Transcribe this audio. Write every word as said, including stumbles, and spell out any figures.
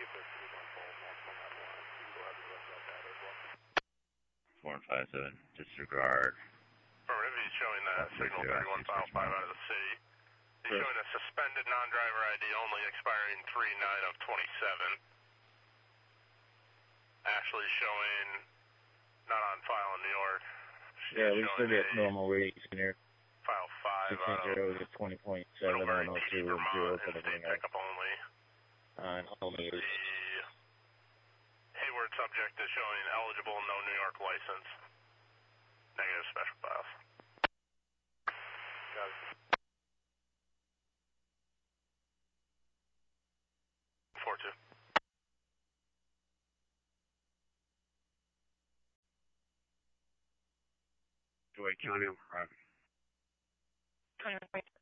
four and five seven, disregard. Affirmative, he's showing that signal thirty-one file five out of the city. He's Sure. showing a suspended non-driver I D only expiring three nine of twenty-seven. Ashley's showing not on file in New York. She's Yeah, we showing should get a normal readings in here. file five six out of zero to twenty point seven Middlebury on T D, two Vermont, zero and for state the pickup only. Uh, and only The Hayward subject is showing eligible, no New York license. Negative special files. Got it. four two. Joy County, right. twenty-one point